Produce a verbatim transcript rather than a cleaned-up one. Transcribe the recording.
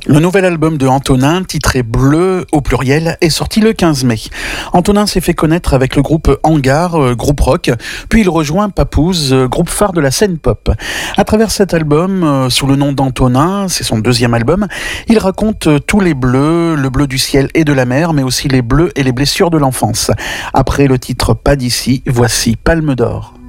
Le nouvel album de Antonin, titré Bleu au pluriel, est sorti le quinze mai. Antonin s'est fait connaître avec le groupe Hangar, euh, groupe rock, puis il rejoint Papoose, euh, groupe phare de la scène pop. À travers cet album, euh, sous le nom d'Antonin, c'est son deuxième album, il raconte euh, tous les bleus, le bleu du ciel et de la mer, mais aussi les bleus et les blessures de l'enfance. Après le titre Pas d'ici, voici Palme d'or.